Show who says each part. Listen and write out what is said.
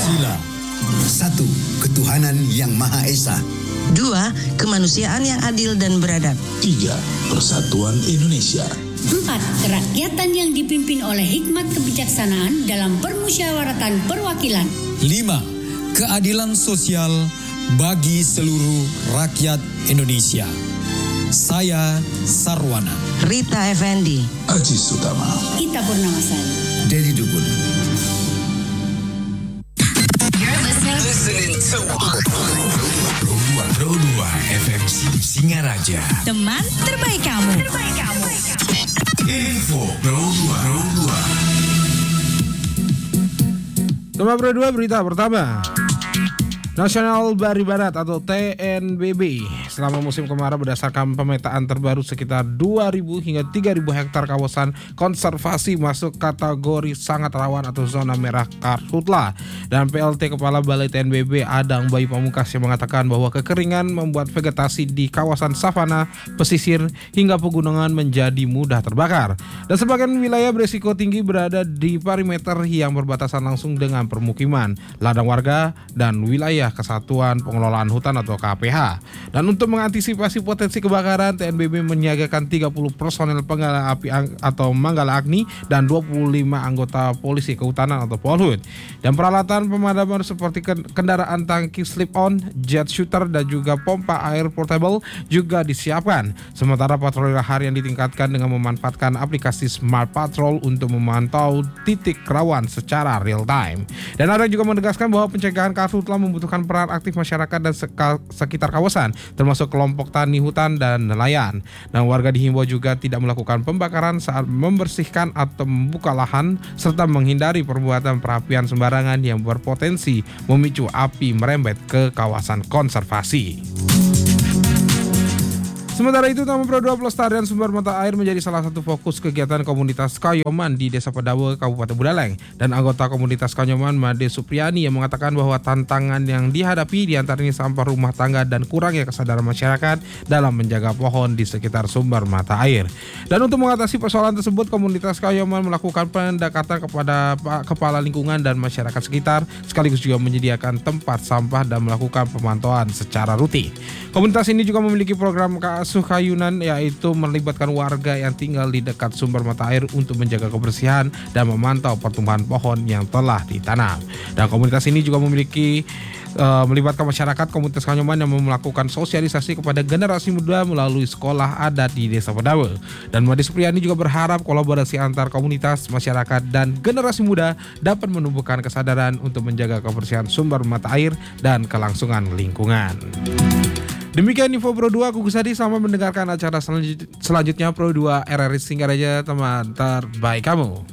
Speaker 1: Pancasila.
Speaker 2: 1. Ketuhanan Yang Maha Esa.
Speaker 3: 2. Kemanusiaan yang adil dan beradab.
Speaker 4: 3. Persatuan Indonesia.
Speaker 5: 4. Kerakyatan yang dipimpin oleh hikmat kebijaksanaan dalam permusyawaratan perwakilan.
Speaker 1: 5. Keadilan sosial bagi seluruh rakyat Indonesia. Saya Sarwana.
Speaker 3: Rita Effendi.
Speaker 4: Aji Sutama.
Speaker 5: Ita Purnamasari.
Speaker 2: Dedi Dugul.
Speaker 6: Listening to
Speaker 1: Pro 2 FM Singaraja.
Speaker 5: Teman terbaik kamu.
Speaker 1: Info Pro 2.
Speaker 7: Teman Pro 2 berita pertama. Nasional Bari Barat atau TNBB selama musim kemarau berdasarkan pemetaan terbaru sekitar 2.000 hingga 3.000 hektar kawasan konservasi masuk kategori sangat rawan atau zona merah karhutla. Dan PLT Kepala Balai TNBB Adang Bayu Pamungkas yang mengatakan bahwa kekeringan membuat vegetasi di kawasan savana, pesisir hingga pegunungan menjadi mudah terbakar. Dan sebagian wilayah berisiko tinggi berada di perimeter yang berbatasan langsung dengan permukiman, ladang warga, dan wilayah Kesatuan Pengelolaan Hutan atau KPH. Dan untuk mengantisipasi potensi kebakaran, TNBB menyiagakan 30 personel penggala api atau manggala agni dan 25 anggota polisi kehutanan atau Polhut. Dan peralatan pemadaman seperti kendaraan tangki slip-on, jet shooter dan juga pompa air portable juga disiapkan. Sementara patroli harian ditingkatkan dengan memanfaatkan aplikasi Smart Patrol untuk memantau titik rawan secara real time. Dan ada juga menegaskan bahwa pencegahan karhutla membutuhkan peran aktif masyarakat dan sekitar kawasan, termasuk kelompok tani hutan dan nelayan. Dan warga dihimbau juga tidak melakukan pembakaran saat membersihkan atau membuka lahan, serta menghindari perbuatan perapian sembarangan yang berpotensi memicu api merembet ke kawasan konservasi. Sementara itu, Taman Pro 2 Pelestarian Sumber Mata Air menjadi salah satu fokus kegiatan komunitas Kayoman di Desa Pedawe, Kabupaten Buleleng. Dan anggota komunitas Kayoman, Made Supriani, yang mengatakan bahwa tantangan yang dihadapi diantaranya sampah rumah tangga dan kurangnya kesadaran masyarakat dalam menjaga pohon di sekitar sumber mata air. Dan untuk mengatasi persoalan tersebut, komunitas Kayoman melakukan pendekatan kepada kepala lingkungan dan masyarakat sekitar, sekaligus juga menyediakan tempat sampah dan melakukan pemantauan secara rutin. Komunitas ini juga memiliki program asuh kayunan, yaitu melibatkan warga yang tinggal di dekat sumber mata air untuk menjaga kebersihan dan memantau pertumbuhan pohon yang telah ditanam. Dan komunitas ini juga melibatkan masyarakat komunitas Kayoman yang melakukan sosialisasi kepada generasi muda melalui sekolah adat di Desa Pedawe. Dan Made Supriani juga berharap kolaborasi antar komunitas, masyarakat, dan generasi muda dapat menumbuhkan kesadaran untuk menjaga kebersihan sumber mata air dan kelangsungan lingkungan. Demikian info Pro 2, aku Gus Hadi. Selamat mendengarkan acara selanjutnya Pro 2 RRI Singaraja, teman terbaik kamu.